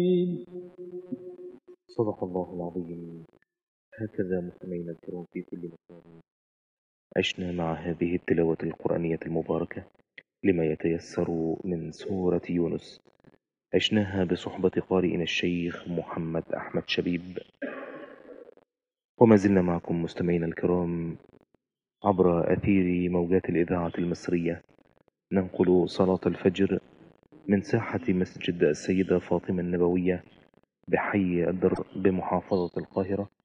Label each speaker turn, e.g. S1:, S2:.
S1: صدق الله العظيم. هكذا مستمعينا الكرام في كل مكان عشنا مع هذه التلاوة القرآنية المباركة لما يتيسر من سورة يونس. عشناها بصحبة قارئنا الشيخ محمد أحمد شبيب، وما زلنا معكم مستمعينا الكرام عبر أثير موجات الإذاعة المصرية، ننقل صلاة الفجر من ساحة مسجد السيدة فاطمة النبوية بحي الدر بمحافظة القاهرة